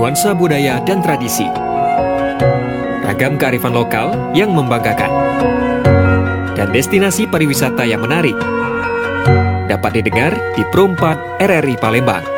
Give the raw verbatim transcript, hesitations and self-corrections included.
nuansa budaya dan tradisi. Ragam kearifan lokal yang membanggakan. Dan destinasi pariwisata yang menarik. Dapat didengar di Pro empat R R I Palembang.